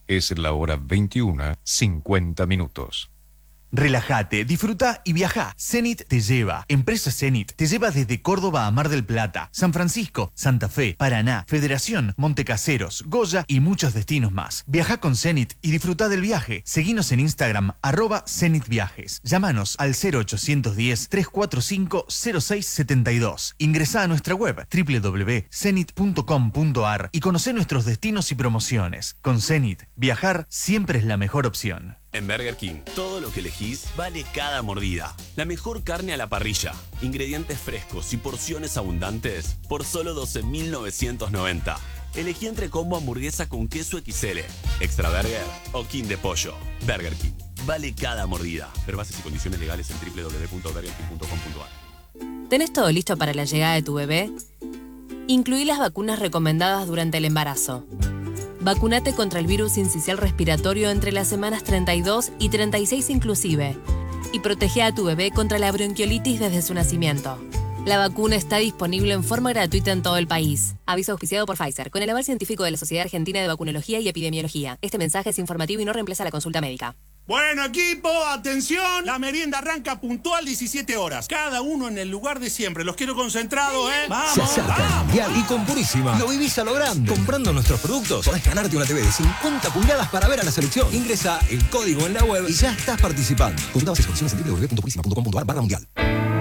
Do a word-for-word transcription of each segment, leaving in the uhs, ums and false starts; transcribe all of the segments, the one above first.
Es la hora veintiuna, cincuenta minutos. Relájate, disfruta y viaja. Zenit te lleva. Empresa Zenit te lleva desde Córdoba a Mar del Plata, San Francisco, Santa Fe, Paraná, Federación, Montecaseros, Goya y muchos destinos más. Viaja con Zenit y disfruta del viaje. Seguinos en Instagram, arroba Zenit Viajes. Llámanos al cero ochocientos diez, trescientos cuarenta y cinco, cero seis setenta y dos. Ingresá a nuestra web doble u doble u doble u punto zenit punto com punto a r y conocé nuestros destinos y promociones. Con Zenit, viajar siempre es la mejor opción. En Burger King, todo lo que elegís vale cada mordida. La mejor carne a la parrilla, ingredientes frescos y porciones abundantes por solo doce mil novecientos noventa. Elegí entre combo hamburguesa con queso equis ele, extra burger o king de pollo. Burger King, vale cada mordida. Ver bases y condiciones legales en doble u doble u doble u punto burger king punto com punto a r. ¿Tenés todo listo para la llegada de tu bebé? Incluí las vacunas recomendadas durante el embarazo. Vacunate contra el virus incisional respiratorio entre las semanas treinta y dos y treinta y seis inclusive. Y protege a tu bebé contra la bronquiolitis desde su nacimiento. La vacuna está disponible en forma gratuita en todo el país. Aviso auspiciado por Pfizer, con el aval científico de la Sociedad Argentina de Vacunología y Epidemiología. Este mensaje es informativo y no reemplaza la consulta médica. Bueno, equipo, atención. La merienda arranca puntual diecisiete horas. Cada uno en el lugar de siempre. Los quiero concentrados, ¿eh? ¡Vamos! Se acerca el Mundial y con Purísima lo vivís a lo grande. Comprando nuestros productos podés ganarte una T V de cincuenta pulgadas para ver a la selección. Ingresa el código en la web y ya estás participando. Consulta bases y condiciones en doble u doble u doble u punto purísima punto com punto a r barra mundial.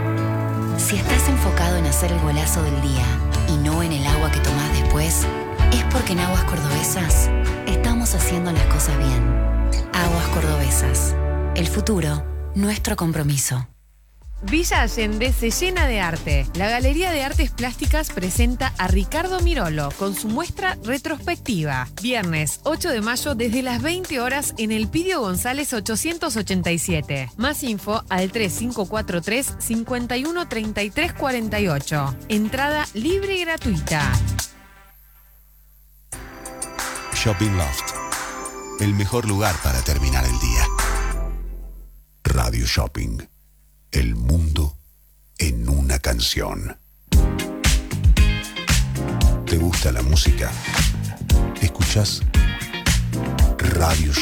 Si estás enfocado en hacer el golazo del día y no en el agua que tomás después, es porque en Aguas Cordobesas estamos haciendo las cosas bien. Aguas Cordobesas. El futuro, nuestro compromiso. Villa Allende se llena de arte. La Galería de Artes Plásticas presenta a Ricardo Mirolo con su muestra retrospectiva. Viernes ocho de mayo desde las veinte horas en el Pidio González ochocientos ochenta y siete. Más info al tres cinco cuatro tres, cinco uno tres tres cuatro ocho. Entrada libre y gratuita. Shopping Loft. El mejor lugar para terminar el día. Radio Shopping. El mundo en una canción. ¿Te gusta la música? ¿Escuchás Radio Shopping?